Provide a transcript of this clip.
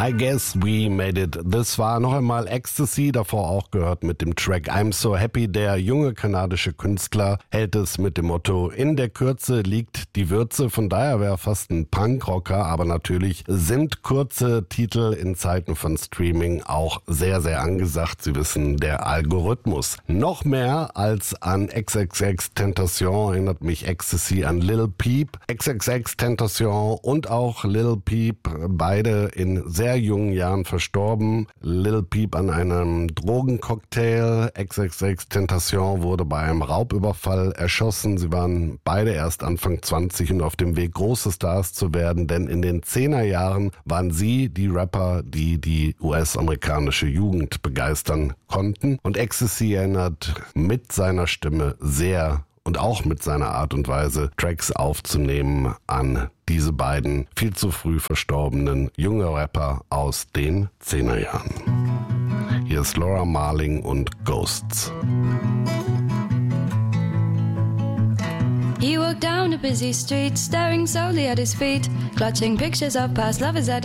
I Guess We Made It. Das war noch einmal Ecstasy, davor auch gehört mit dem Track I'm So Happy. Der junge kanadische Künstler hält es mit dem Motto, in der Kürze liegt die Würze. Von daher wäre fast ein Punkrocker, aber natürlich sind kurze Titel in Zeiten von Streaming auch sehr, sehr angesagt. Sie wissen, der Algorithmus. Noch mehr als an XXXTentacion erinnert mich Ecstasy an Lil Peep. XXXTentacion und auch Lil Peep, beide in sehr jungen Jahren verstorben. Lil Peep an einem Drogencocktail. XXXTentacion wurde bei einem Raubüberfall erschossen. Sie waren beide erst Anfang 20 und auf dem Weg, große Stars zu werden, denn in den 10er Jahren waren sie die Rapper, die die US-amerikanische Jugend begeistern konnten. Und Ecstasy erinnert mit seiner Stimme sehr und auch mit seiner Art und Weise, Tracks aufzunehmen, an diese beiden viel zu früh verstorbenen junge Rapper aus den 10er Jahren. Hier ist Laura Marling und Ghosts. He walked down a busy street, staring solely at his feet, clutching pictures of past lovers at